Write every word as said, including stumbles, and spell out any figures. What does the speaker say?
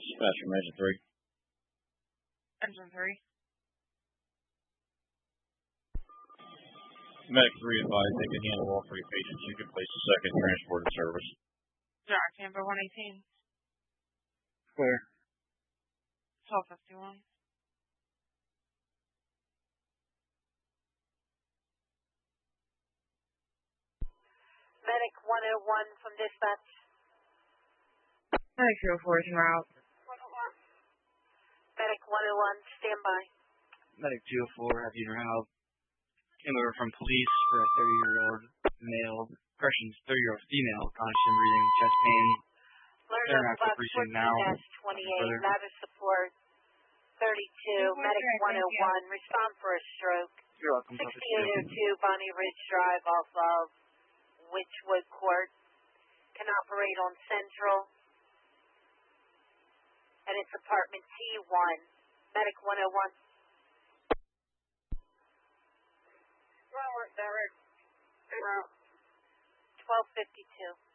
Dispatch from Engine three. Engine three. Medic three advised they can handle all three patients. You can place a second transport in service. Direct number one eighteen. Clear. twelve fifty-one. Medic one oh one from dispatch. Medic two oh four is en route. Medic one oh one, stand by. Medic two oh four, have you route. Came over from police for a thirty-year-old male, corrections, thirty-year-old female, constant breathing, chest pain. Learn They're of not bus precinct fourteen now. twenty-eight, ladder support thirty-two, medic one oh one, respond for a stroke. You're welcome. sixty-eight oh two Bonnie Ridge Drive off of Witchwood Court. Can operate on Central. And it's apartment T one. Medic one oh one. twelve fifty-two.